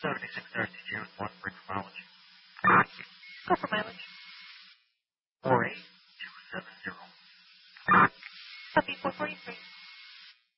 76 RTJ with 1 brick for mileage. Go for mileage. 48.